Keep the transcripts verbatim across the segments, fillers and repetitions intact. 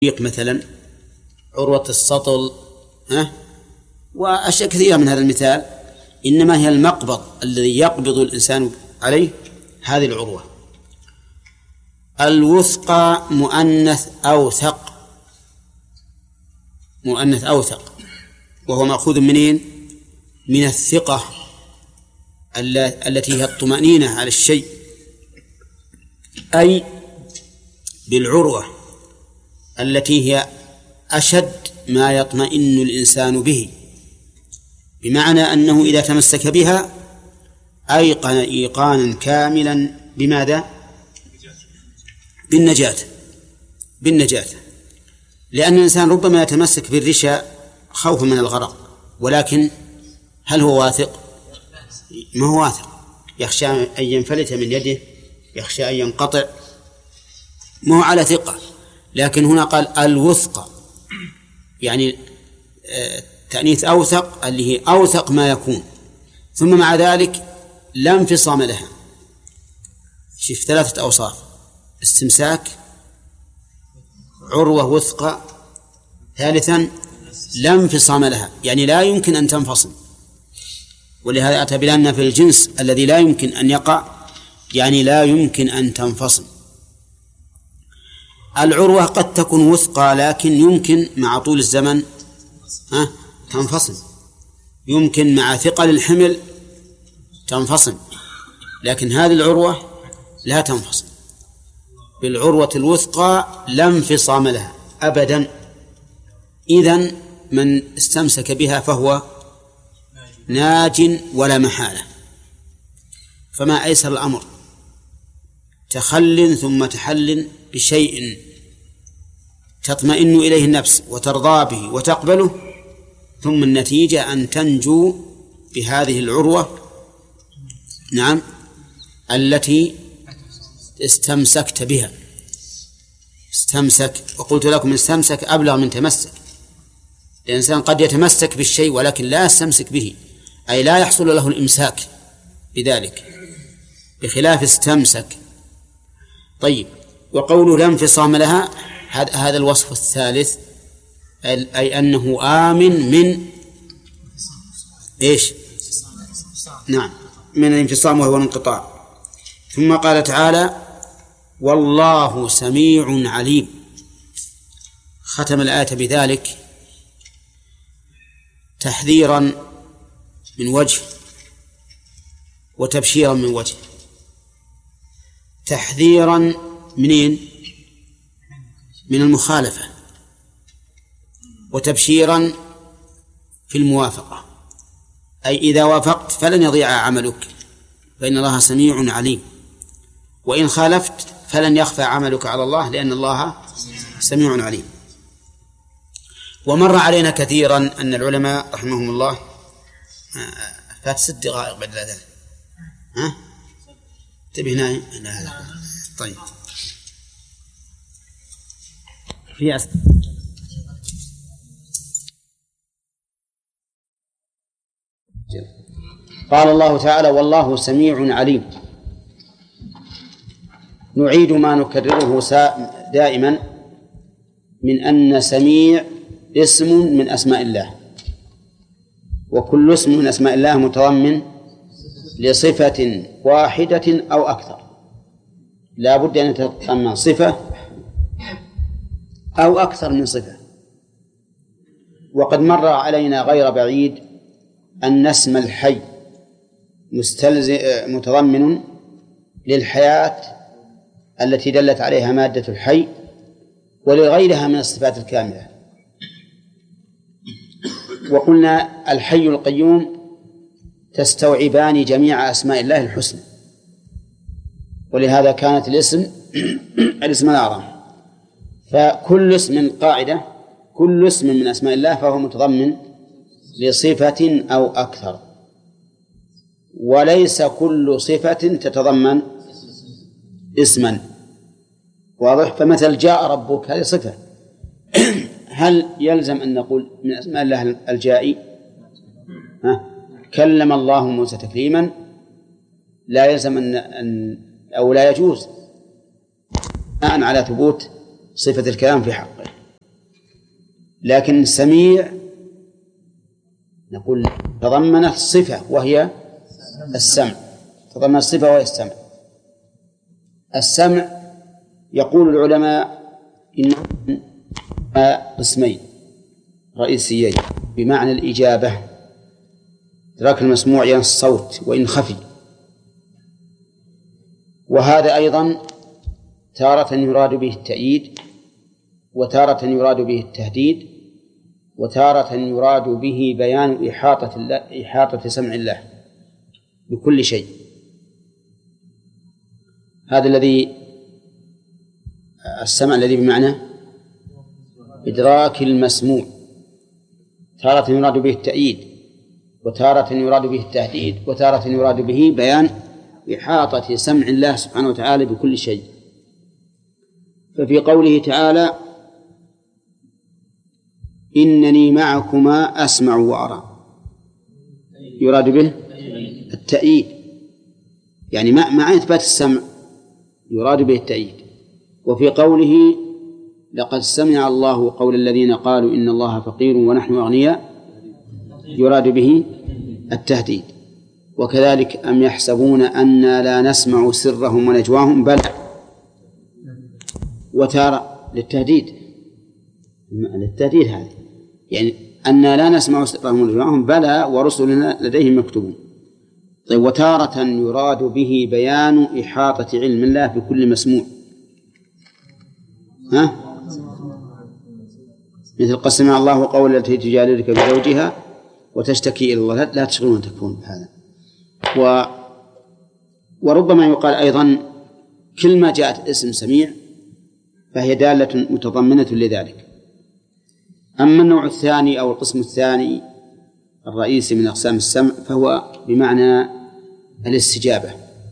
مثلا عروة السطل، ها، وأشياء كثيرة من هذا المثال، إنما هي المقبض الذي يقبض الإنسان عليه هذه العروة. الوثقى مؤنث أوثق، مؤنث أوثق، وهو مأخوذ منين؟ من الثقة التي هي الطمأنينة على الشيء، أي بالعروة التي هي أشد ما يطمئن الإنسان به، بمعنى أنه إذا تمسك بها أيقن إيقانا كاملا بماذا؟ بالنجاة، بالنجاة. لأن الإنسان ربما يتمسك بالرشا خوفا من الغرق، ولكن هل هو واثق؟ ما هو واثق، يخشى أن ينفلت من يده، يخشى أن ينقطع، ما هو على ثقة. لكن هنا قال الوثقى، يعني تأنيث أوثق اللي هي أوثق ما يكون، ثم مع ذلك لا انفصام لها. شوف ثلاثة أوصاف: استمساك، عروة وثقى، ثالثا لا انفصام لها، يعني لا يمكن أن تنفصل. ولهذا أتى بلأن في الجنس الذي لا يمكن أن يقع، يعني لا يمكن أن تنفصل. العروة قد تكون وثقى لكن يمكن مع طول الزمن ها تنفصل، يمكن مع ثقل الحمل تنفصل، لكن هذه العروة لا تنفصل. بالعروة الوثقى لا انفصام لها أبدا. إذن من استمسك بها فهو ناج ولا محالة. فما أيسر الأمر تخل ثم تحل بشيء تطمئن إليه النفس وترضى به وتقبله، ثم النتيجة أن تنجو بهذه العروة، نعم، التي استمسكت بها. استمسك، وقلت لكم استمسك أبلغ من تمسك. الإنسان قد يتمسك بالشيء ولكن لا يستمسك به، أي لا يحصل له الإمساك بذلك، بخلاف استمسك. طيب، وقوله لا انفصام لها، هذا الوصف الثالث، أي أنه آمن من إيش؟ نعم، من الانفصام وهو الانقطاع. ثم قال تعالى: والله سميع عليم. ختم الآية بذلك تحذيرا من وجه وتبشيرا من وجه. تحذيرا منين؟ من المخالفة، وتبشيرا في الموافقة، أي إذا وافقت فلن يضيع عملك، فإن الله سميع عليم، وإن خالفت فلن يخفى عملك على الله، لأن الله سميع عليم. ومر علينا كثيرا أن العلماء رحمهم الله فات ست دقائق بعد الأذان، ها؟ انتبه نايم. لا لا. طيب، في أس... قال الله تعالى: والله سميع عليم. نعيد ما نكرره دائما من أن سميع اسم من أسماء الله، وكل اسم من أسماء الله متضمن لصفة واحدة أو أكثر، لا بد أن يتضمن صفة أو أكثر من صفة. وقد مر علينا غير بعيد أن اسم الحي مستلزم متضمن للحياة التي دلت عليها مادة الحي، ولغيرها من الصفات الكاملة. وقلنا الحي القيوم تستوعبان جميع أسماء الله الحسنى، ولهذا كانت الاسم الاسم الأعظم. فكل اسم قاعدة، كل اسم من أسماء الله فهو متضمن لصفة أو أكثر، وليس كل صفة تتضمن اسما. واضح؟ فمثل جاء ربك هذه صفة، هل يلزم أن نقول من أسماء الله الجائي؟ ها؟ كلم الله موسى تكليما، لا يلزم أن أو لا يجوز بناء على ثبوت صفة الكلام في حقه. لكن سميع نقول تضمنت صفة وهي السمع، تضمنت الصفة وهي السمع. السمع يقول العلماء إنه قسمين رئيسيين بمعنى الإجابة، إدراك المسموع يعني الصوت وإن خفي، وهذا أيضا تارة يراد به التأييد، وتارة يراد به التهديد، وتارة يراد به بيان إحاطة الله، إحاطة سمع الله بكل شيء. هذا الذي السمع الذي بمعنى إدراك المسموع، تارة يراد به التأييد، وتارة يراد به التهديد، وتارة يراد به بيان إحاطة سمع الله سبحانه وتعالى بكل شيء. ففي قوله تعالى إنني معكما أسمع وأرى يراد به التأييد، يعني مع إثبات السمع يراد به التأييد. وفي قوله لقد سمع الله قول الذين قالوا إن الله فقير ونحن أغنياء يراد به التهديد. وكذلك أم يحسبون أنا لا نسمع سرهم ونجواهم بلى، وتارة للتهديد، للتهديد هذه يعني أنا لا نسمع سرهم ونجواهم بلى ورسلنا لديهم مكتوبون. طيب وتارة يراد به بيان إحاطة علم الله بكل مسموع، ها؟ مثل قد سمع الله قول التي تجادلك بزوجها وتشتكي إلى الله، لا تشغلون تكفون بهذا. و وربما يقال أيضا كل ما جاءت اسم سميع فهي دالة متضمنة لذلك. أما النوع الثاني أو القسم الثاني الرئيسي من أقسام السمع فهو بمعنى الاستجابة،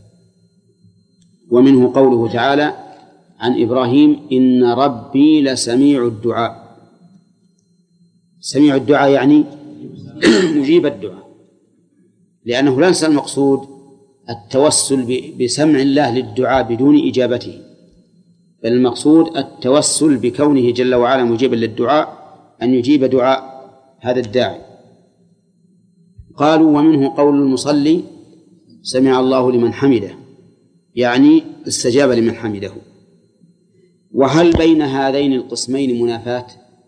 ومنه قوله تعالى عن إبراهيم إن ربي لسميع الدعاء. سميع الدعاء يعني مجيب الدعاء، لأنه ليس المقصود التوسل بسمع الله للدعاء بدون إجابته، بل المقصود التوسل بكونه جل وعلا مجيبا للدعاء أن يجيب دعاء هذا الداعي. قالوا ومنه قول المصلي سمع الله لمن حمده، يعني استجاب لمن حمده. وهل بين هذين القسمين منافاة؟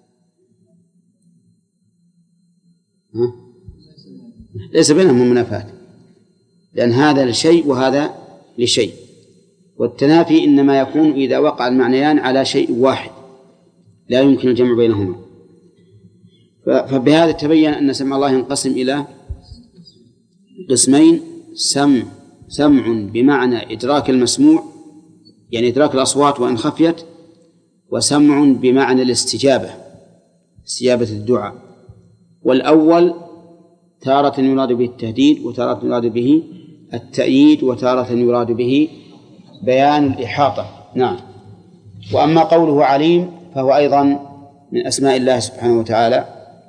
ها؟ ليس بينهم منافاة، لأن هذا لشيء وهذا لشيء، والتنافي إنما يكون إذا وقع المعنيان على شيء واحد لا يمكن الجمع بينهما. فبهذا تبين أن سمع الله ينقسم إلى قسمين: سمع سمع بمعنى إدراك المسموع يعني إدراك الأصوات وإن خفيت، وسمع بمعنى الاستجابة استجابة الدعاء. والأول تارة يراد به التهديد، وتارة يراد به التأييد، وتارة يراد به بيان الإحاطة. نعم. وأما قوله عليم فهو أيضا من أسماء الله سبحانه وتعالى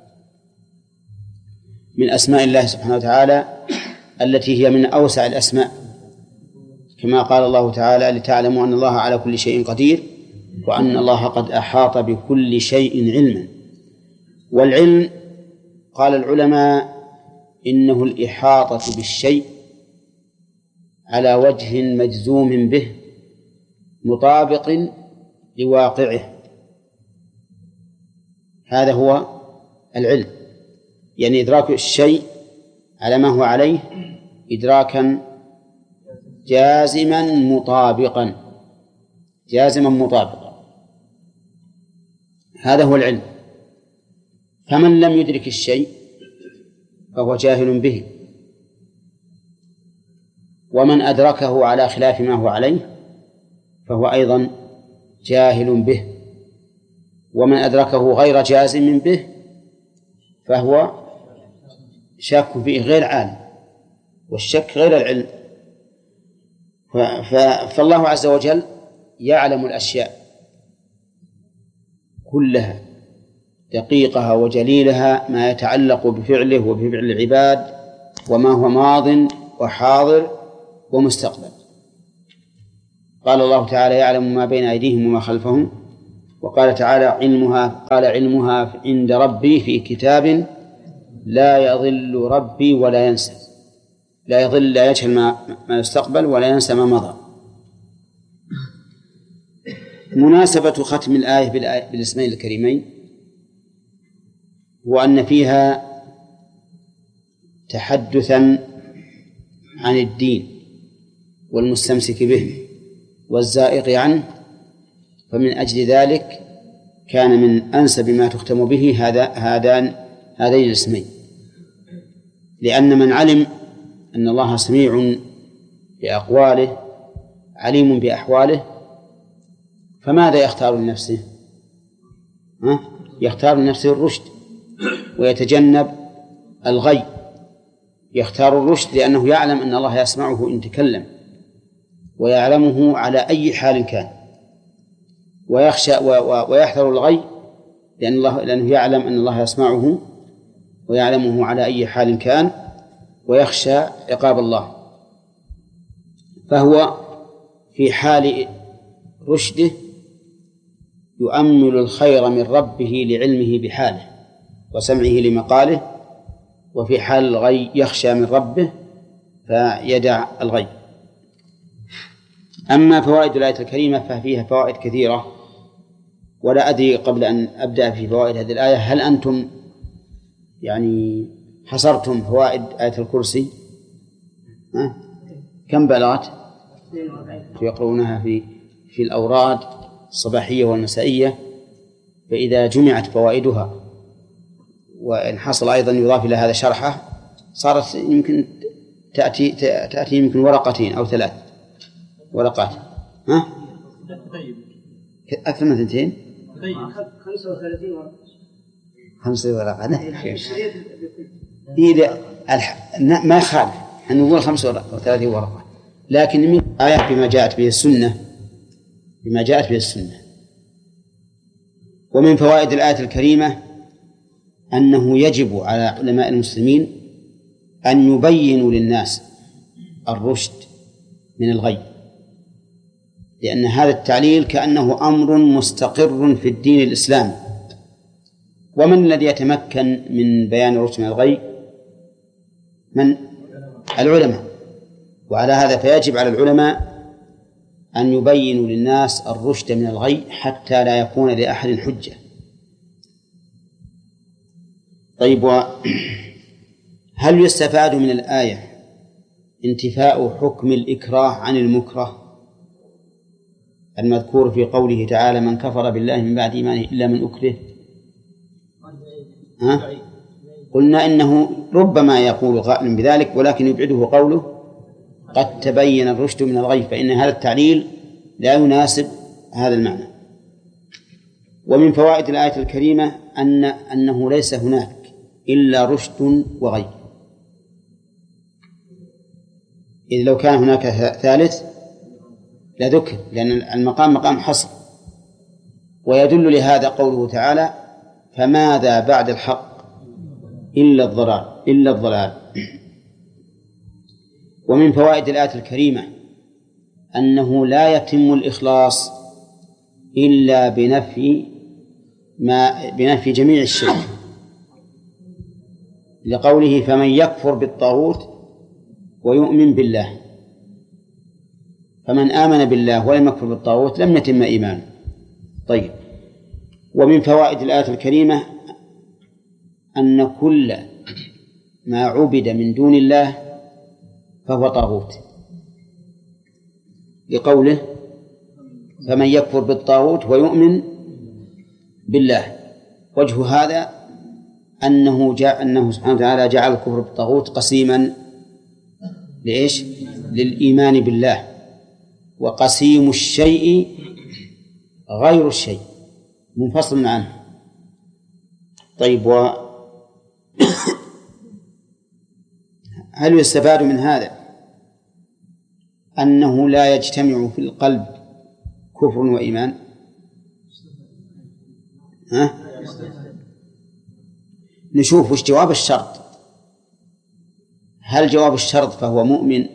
من أسماء الله سبحانه وتعالى التي هي من أوسع الأسماء، كما قال الله تعالى لتعلموا أن الله على كل شيء قدير وأن الله قد أحاط بكل شيء علما. والعلم قال العلماء إنه الإحاطة بالشيء على وجه مجزوم به مطابق لواقعه، هذا هو العلم، يعني إدراك الشيء على ما هو عليه إدراكا جازما مطابقا جازما مطابقا هذا هو العلم. فمن لم يدرك الشيء فهو جاهل به، ومن أدركه على خلاف ما هو عليه فهو أيضا جاهل به، ومن أدركه غير جازم به فهو شاك فيه غير عالم، والشك غير العلم. فالله عز وجل يعلم الأشياء كلها دقيقها وجليلها، ما يتعلق بفعله وبفعل العباد، وما هو ماض وحاضر ومستقبل. قال الله تعالى يعلم ما بين أيديهم وما خلفهم وقال تعالى علمها قال علمها عند ربي في كتاب لا يضل ربي ولا ينسى. لا يضل لا يجهل ما, ما يستقبل ولا ينسى ما مضى. مناسبة ختم الآية بالاسمين الكريمين هو أن فيها تحدثا عن الدين والمستمسك به والزائغ عنه، فمن أجل ذلك كان من أنسب ما تختم به هذا هذان هذين الاسمين، لأن من علم أن الله سميع بأقواله عليم بأحواله فماذا يختار لنفسه؟ ها؟ يختار لنفسه الرشد ويتجنب الغي. يختار الرشد لأنه يعلم أن الله يسمعه إن تكلم ويعلمه على أي حال كان، ويخشى ويحذر الغي لأن الله لأنه يعلم أن الله يسمعه ويعلمه على أي حال كان ويخشى عقاب الله. فهو في حال رشده يؤمل الخير من ربه لعلمه بحاله وسمعه لمقاله، وفي حال الغي يخشى من ربه فيدع الغي. أما فوائد الآية الكريمة ففيها فوائد كثيرة، ولا أدري قبل أن أبدأ في فوائد هذه الآية هل أنتم يعني حصرتم فوائد آية الكرسي؟ ها؟ كم بلغت؟ يقرؤونها في في الأوراد الصباحية والمسائية، فإذا جمعت فوائدها وإن حصل أيضا يضاف إلى هذا شرحه صارت يمكن تأتي تأتي يمكن ورقتين أو ثلاث ورقات. ها؟ أكثر من ثنتين؟ خمسة وثلاثين ورقة. خمسة ورقة إذا ما يخالف أن نقول خمسة وثلاثين ورقة، لكن من آيات بما جاءت به السنة بما جاءت به السنة. ومن فوائد الآية الكريمة أنه يجب على علماء المسلمين أن يبينوا للناس الرشد من الغي، لأن هذا التعليل كأنه أمر مستقر في الدين الإسلامي. ومن الذي يتمكن من بيان الرشد من الغي؟ من؟ العلماء. وعلى هذا فيجب على العلماء أن يبينوا للناس الرشد من الغي حتى لا يكون لأحد حجة. طيب، هل يستفاد من الآية انتفاء حكم الإكراه عن المكره المذكور في قوله تعالى من كفر بالله من بعد إيمانه إلا من أكره؟ ها؟ قلنا إنه ربما يقول قائل بذلك، ولكن يبعده قوله قد تبين الرشد من الغي، فإن هذا التعليل لا يناسب هذا المعنى. ومن فوائد الآية الكريمة أن أنه ليس هناك إلا رشد وغي، إذ لو كان هناك ثالث لذكر، لأن المقام مقام حصر. ويدل لهذا قوله تعالى فماذا بعد الحق إلا الضلال إلا الضلال. ومن فوائد الآية الكريمة أنه لا يتم الإخلاص إلا بنفي ما بنفي جميع الشرك، لقوله فمن يكفر بالطاغوت ويؤمن بالله، فمن آمن بالله ولم يكفر بالطاغوت لم يتم إيمانه. طيب، ومن فوائد الآية الكريمة أن كل ما عبد من دون الله فهو طاغوت، لقوله فمن يكفر بالطاغوت ويؤمن بالله. وجه هذا أنه جاء أنه سبحانه وتعالى جعل الكفر بالطاغوت قسيما لإيش؟ للإيمان بالله، وقسيم الشيء غير الشيء منفصل عنه. طيب، و هل يستفاد من هذا أنه لا يجتمع في القلب كفر وإيمان؟ ها؟ نشوف وش جواب الشرط. هل جواب الشرط فهو مؤمن،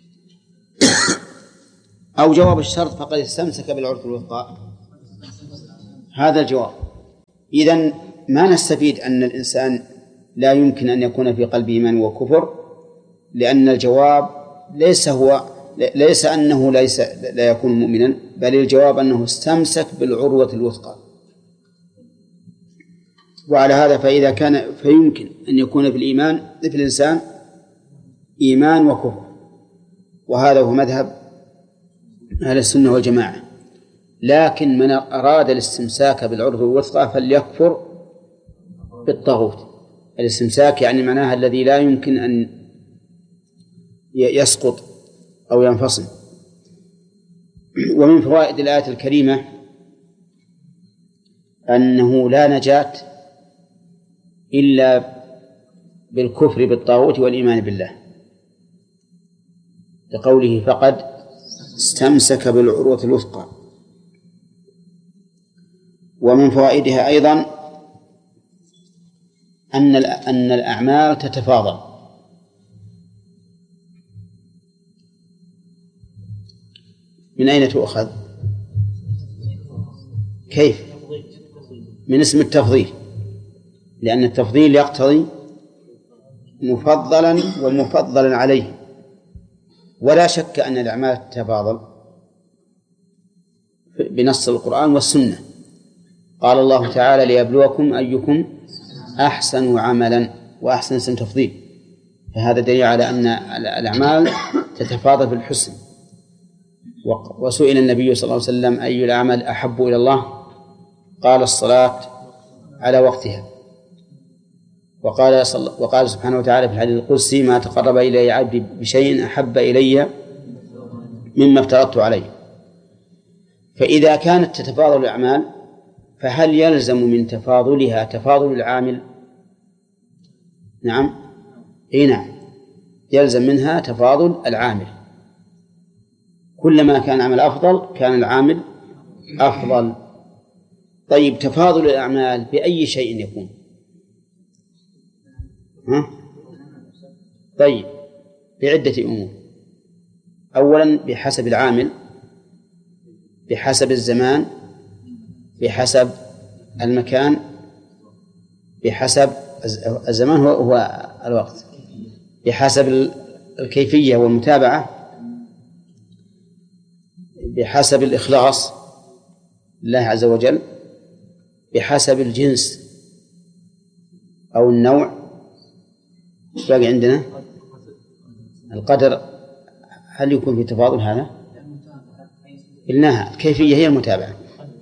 أو جواب الشرط فقد استمسك بالعروة الوثقى؟ هذا الجواب. إذن ما نستفيد أن الإنسان لا يمكن أن يكون في قلبه إيمان وكفر، لأن الجواب ليس هو ليس أنه ليس لا يكون مؤمنا، بل الجواب أنه استمسك بالعروة الوثقى. وعلى هذا فإذا كان فيمكن أن يكون في الإيمان في الإنسان إيمان وكفر، وهذا هو مذهب أهل السنة والجماعة. لكن من أراد الاستمساك بالعروة الوثقى فليكفر بالطاغوت. الاستمساك يعني معناها الذي لا يمكن أن يسقط أو ينفصل. ومن فوائد الآية الكريمة أنه لا نجاة إلا بالكفر بالطاغوت والإيمان بالله، لقوله فقد استمسك بالعروة الوثقى. ومن فوائدها أيضا أن أن الأعمال تتفاضل. من أين تؤخذ؟ كيف؟ من اسم التفضيل، لأن التفضيل يقتضي مفضلا ومفضلا عليه، ولا شك أن الأعمال تتفاضل بنص القرآن والسنة. قال الله تعالى ليبلوكم أيكم أحسن عملا، وأحسن اسم تفضيل، فهذا دليل على أن الأعمال تتفاضل في الحسن. وسئل النبي صلى الله عليه وسلم أي الأعمال أحب إلى الله؟ قال الصلاة على وقتها. وقال, وقال سبحانه وتعالى في الحديث القدسي ما تقرب إلي عبدي بشيء أحب إلي مما افترضت عليه. فإذا كانت تتفاضل الأعمال فهل يلزم من تفاضلها تفاضل العامل؟ نعم، إيه نعم، يلزم منها تفاضل العامل. كلما كان العمل أفضل كان العامل أفضل. طيب تفاضل الأعمال بأي شيء يكون؟ ها؟ طيب بعدة أمور. أولا بحسب العامل، بحسب الزمان، بحسب المكان، بحسب الزمان هو, هو الوقت، بحسب الكيفية والمتابعة، بحسب الإخلاص لله عز وجل، بحسب الجنس أو النوع. باقي عندنا القدر. هل يكون في تفاضل هذا؟ قلناها الكيفية هي المتابعة،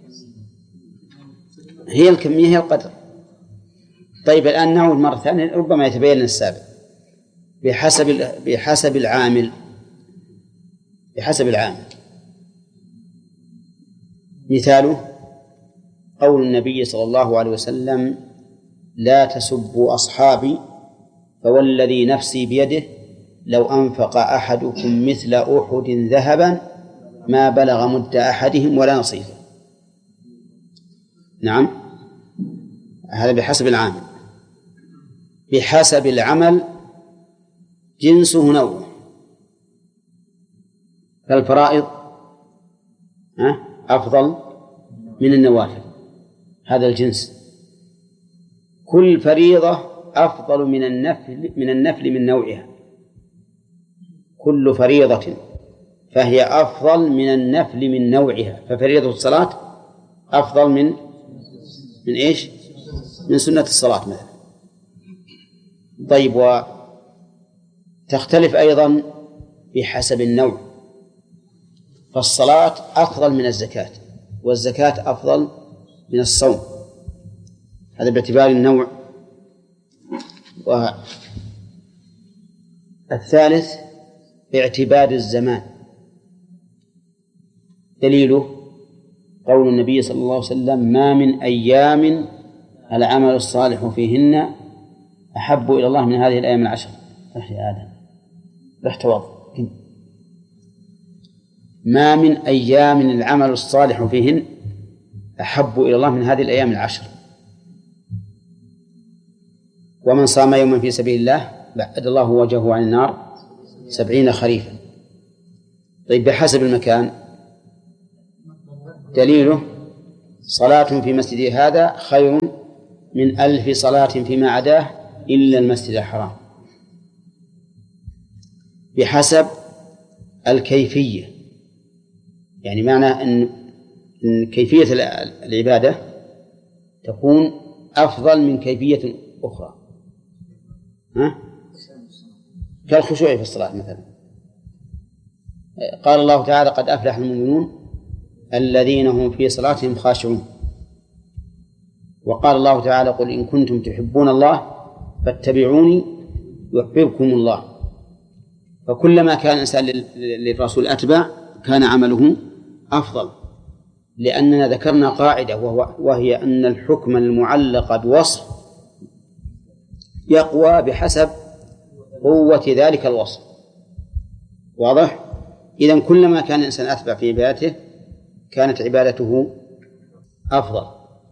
هي الكمية هي القدر. طيب الآن نعود مرة ثانية ربما يتبين لنا السابق. بحسب بحسب العامل، بحسب العامل مثاله قول النبي صلى الله عليه وسلم لا تسبوا أصحابي فوالذي نفسي بيده لو أنفق أحدكم مثل أحد ذهبا ما بلغ مد أحدهم ولا نصيفه. نعم، هذا بحسب العامل. بحسب العمل جنسه نوعه. فالفرائض أفضل من النوافل، هذا الجنس. كل فريضة أفضل من النفل من النفل من نوعها. كل فريضة فهي أفضل من النفل من نوعها. ففريضة الصلاة أفضل من من إيش؟ من سنة الصلاة مثلا. طيب وتختلف أيضا بحسب النوع. فالصلاة أفضل من الزكاة، والزكاة أفضل من الصوم، هذا باعتبار النوع. والثالث باعتبار الزمان. دليله قول النبي صلى الله عليه وسلم ما من أيام العمل الصالح فيهن أحب إلى الله من هذه الأيام العشر. رح يا آدم رح توضأ. ما من أيام العمل الصالح فيهن أحب إلى الله من هذه الأيام العشر. ومن صام يوما في سبيل الله بعد الله وجهه عن النار سبعين خريفا. طيب بحسب المكان دليله صلاة في مسجدي هذا خير من ألف صلاة فيما عداه إلا المسجد الحرام، بحسب الكيفية. يعني معنى أن كيفية العبادة تكون أفضل من كيفية أخرى، ها؟ كالخشوع في الصلاة مثلا. قال الله تعالى: قد أفلح المؤمنون الذين هم في صلاتهم خاشعون. وقال الله تعالى: قل إن كنتم تحبون الله فاتبعوني يحببكم الله. فكلما كان الإنسان للرسول أتبع كان عمله أفضل، لأننا ذكرنا قاعدة وهي أن الحكم المعلق بوصف يقوى بحسب قوة ذلك الوصف. واضح؟ إذن كلما كان الإنسان أتبع في عبادته كانت عبادته أفضل.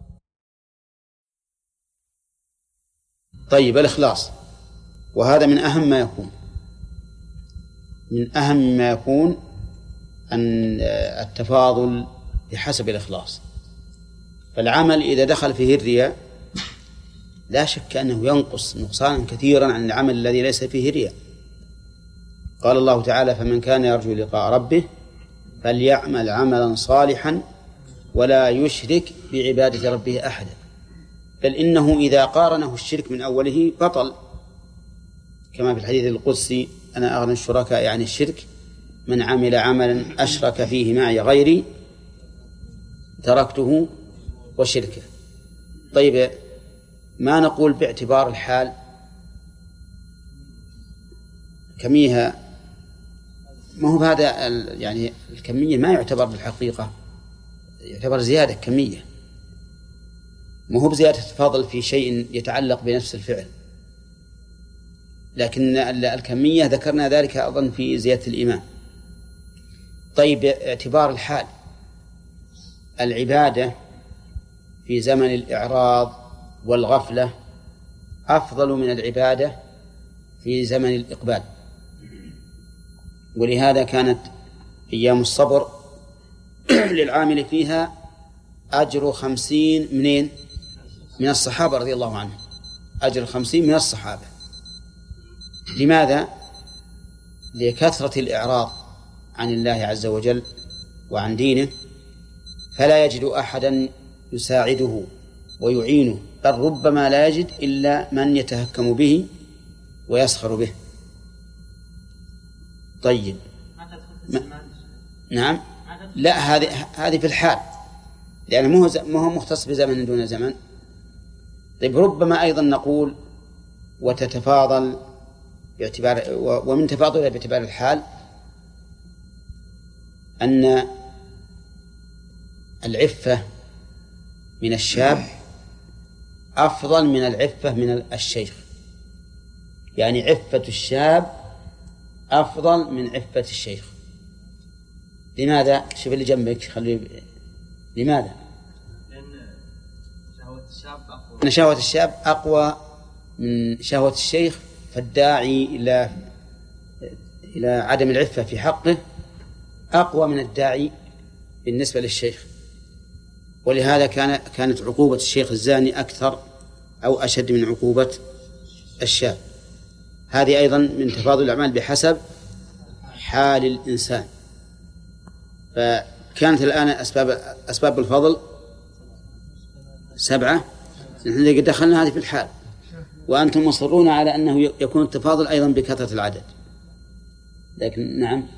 طيب، الإخلاص، وهذا من أهم ما يكون من أهم ما يكون أن التفاضل بحسب الإخلاص. فالعمل إذا دخل فيه الرياء لا شك أنه ينقص نقصانا كثيرا عن العمل الذي ليس فيه رياء. قال الله تعالى: فمن كان يرجو لقاء ربه فليعمل عملا صالحا ولا يشرك بعبادة ربه أحدا. بل إنه إذا قارنه الشرك من أوله بطل، كما في الحديث القدسي: أنا أغنى الشركاء يعني الشرك من عمل عملا أشرك فيه معي غيري تركته وشركه. طيب، ما نقول باعتبار الحال كميها؟ ما هو هذا يعني الكمية ما يعتبر بالحقيقة، يعتبر زيادة كمية، ما هو بزيادة تفاضل في شيء يتعلق بنفس الفعل. لكن الكمية ذكرنا ذلك أظن في زيادة الإيمان. طيب، اعتبار الحال، العبادة في زمن الإعراض والغفلة أفضل من العبادة في زمن الإقبال. ولهذا كانت أيام الصبر للعامل فيها أجر خمسين منين؟ من الصحابة رضي الله عنهم، أجر خمسين من الصحابة. لماذا؟ لكثرة الإعراض عن الله عز وجل وعن دينه، فلا يجد أحدا يساعده ويعينه، بل ربما لا يجد إلا من يتهكم به ويسخر به. طيب، ما... نعم، لا، هذه هذه في الحال، لأنه مو ما هو مختص بزمن دون زمن. طيب، ربما أيضا نقول وتتفاضل باعتبار، ومن تفاضلها باعتبار الحال أن العفة من الشاب أفضل من العفة من الشيخ. يعني عفة الشاب أفضل من عفة الشيخ. لماذا؟ شوف اللي جنبك خليه. لماذا؟ لأن شهوة الشاب أقوى. أن شهوة الشاب أقوى من شهوة الشيخ، فالداعي إلى إلى عدم العفة في حقه أقوى من الداعي بالنسبة للشيخ. ولهذا كان كانت عقوبة الشيخ الزاني أكثر أو أشد من عقوبة الشاب. هذه أيضا من تفاضل الأعمال بحسب حال الإنسان. فكانت الآن أسباب أسباب الفضل سبعة، نحن دخلنا هذه في الحال، وأنتم مصرون على أنه يكون التفاضل أيضا بكثرة العدد. لكن نعم،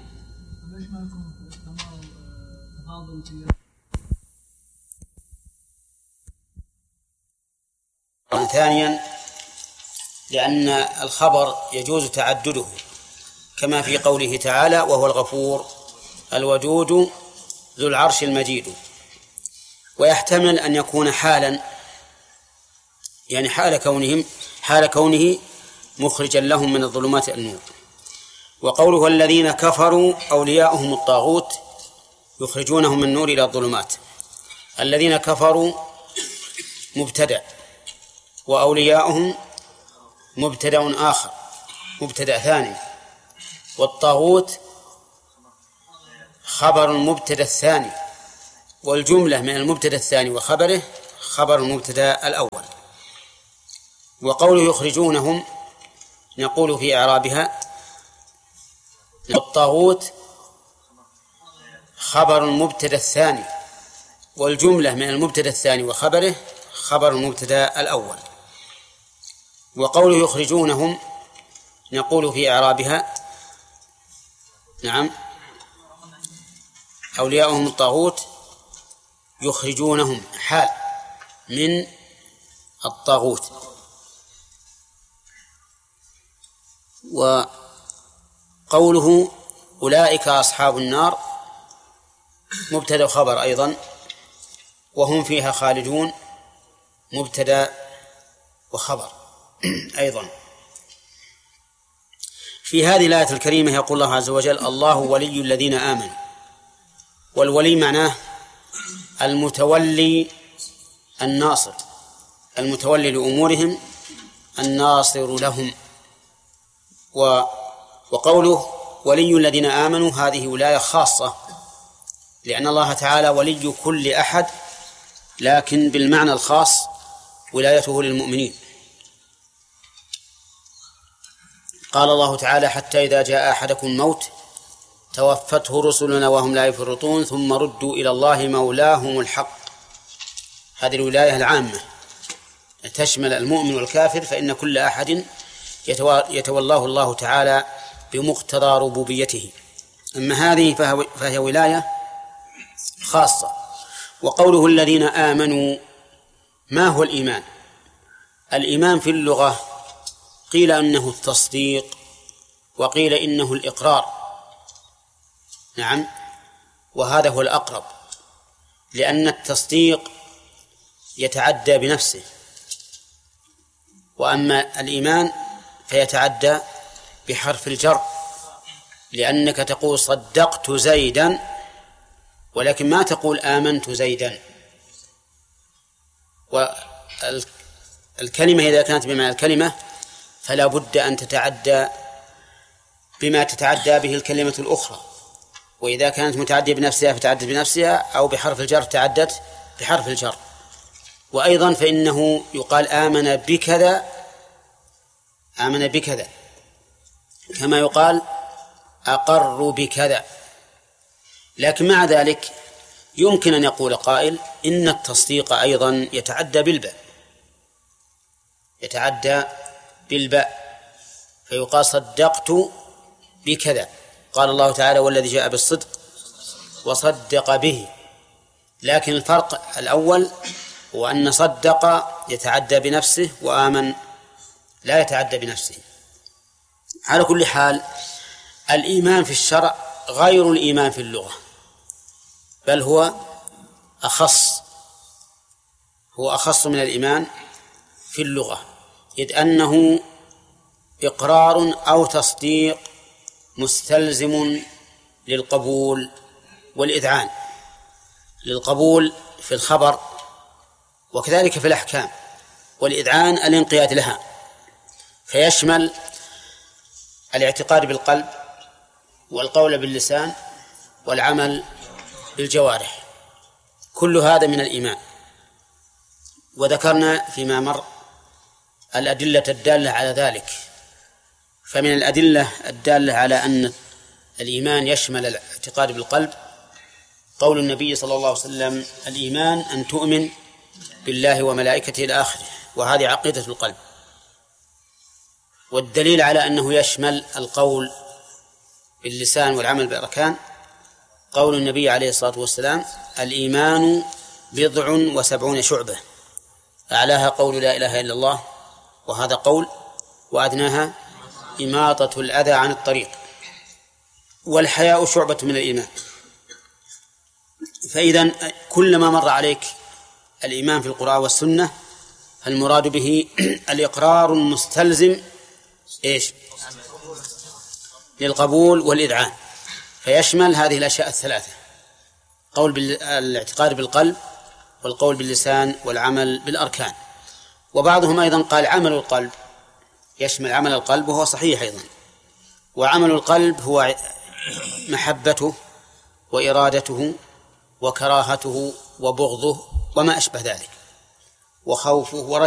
ثانيا لأن الخبر يجوز تعدده، كما في قوله تعالى: وهو الغفور الودود ذو العرش المجيد. ويحتمل أن يكون حالا، يعني حال كونهم حال كونه مخرجا لهم من الظلمات النور. وقوله الذين كفروا أولياؤهم الطاغوت يخرجونهم من النور إلى الظلمات. الذين كفروا مبتدأ، وأولياؤهم مبتدأ آخر، مبتدأ ثاني، والطاغوت خبر المبتدأ الثاني. والجملة من المبتدأ الثاني وخبره خبر المبتدأ الأول. وقوله يخرجونهم نقول في إعرابها الطاغوت خبر المبتدأ الثاني، والجملة من المبتدأ الثاني وخبره خبر المبتدأ الأول. وقوله يخرجونهم نقول في إعرابها نعم أولياؤهم الطاغوت يخرجونهم حال من الطاغوت. وقوله أولئك أصحاب النار مبتدأ خبر أيضا، وهم فيها خالدون مبتدأ وخبر أيضا. في هذه الآية الكريمة يقول الله عز وجل الله ولي الذين آمنوا، والولي معناه المتولي الناصر، المتولي لأمورهم الناصر لهم. وقوله ولي الذين آمنوا هذه ولاية خاصة، لأن الله تعالى ولي كل أحد، لكن بالمعنى الخاص ولايته للمؤمنين. قال الله تعالى حتى إذا جاء أحدكم الموت توفته رسلنا وهم لا يفرطون ثم ردوا إلى الله مولاهم الحق. هذه الولاية العامة تشمل المؤمن والكافر، فإن كل أحد يتولاه الله تعالى بمقتضى ربوبيته. أما هذه فهي ولاية خاصة. وقوله الذين آمنوا، ما هو الإيمان؟ الإيمان في اللغة قيل أنه التصديق، وقيل إنه الإقرار. نعم، وهذا هو الأقرب، لأن التصديق يتعدى بنفسه، وأما الإيمان فيتعدى بحرف الجر، لأنك تقول صدقت زيدا، ولكن ما تقول آمنت زيدا. والكلمة إذا كانت بمعنى الكلمة فلا بد أن تتعدى بما تتعدى به الكلمة الأخرى، وإذا كانت متعدية بنفسها فتعدت بنفسها، أو بحرف الجر تعدت بحرف الجر. وأيضا فإنه يقال آمن بكذا، آمن بكذا، كما يقال أقر بكذا. لكن مع ذلك يمكن أن يقول قائل إن التصديق أيضا يتعدى بالباء، يتعدى بالباء، فيقال صدقت بكذا. قال الله تعالى والذي جاء بالصدق وصدق به. لكن الفرق الأول هو أن صدق يتعدى بنفسه، وآمن لا يتعدى بنفسه. على كل حال الإيمان في الشرع غير الإيمان في اللغة، بل هو أخص، هو أخص من الإيمان في اللغة، إذ أنه إقرار أو تصديق مستلزم للقبول والإذعان، للقبول في الخبر وكذلك في الأحكام، والإذعان الانقياد لها، فيشمل الاعتقاد بالقلب والقول باللسان والعمل بالجوارح، كل هذا من الإيمان. وذكرنا فيما مر الأدلة الدالة على ذلك. فمن الأدلة الدالة على أن الإيمان يشمل الاعتقاد بالقلب قول النبي صلى الله عليه وسلم الإيمان أن تؤمن بالله وملائكته إلى آخره، وهذه عقيدة القلب. والدليل على أنه يشمل القول باللسان والعمل بالأركان قول النبي عليه الصلاة والسلام الإيمان بضع وسبعون شعبة، أعلاها قول لا إله إلا الله، وهذا قول، وأدناها إماطة الأذى عن الطريق، والحياء شعبة من الإيمان. فإذا كلما مر عليك الإيمان في القرآن والسنة فالمراد به الإقرار المستلزم إيش؟ للقبول والإذعان، فيشمل هذه الأشياء الثلاثة: قول بالاعتقاد بالقلب، والقول باللسان، والعمل بالأركان. وبعضهم أيضا قال عمل القلب يشمل عمل القلب، وهو صحيح أيضا. وعمل القلب هو محبته وإرادته وكراهته وبغضه وما أشبه ذلك، وخوفه ورجاءه.